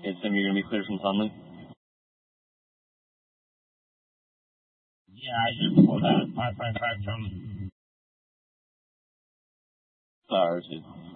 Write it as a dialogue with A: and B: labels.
A: Okay, Tim, you're going to be clear from Conley?
B: Yeah, I just pulled out 555 from
A: R2.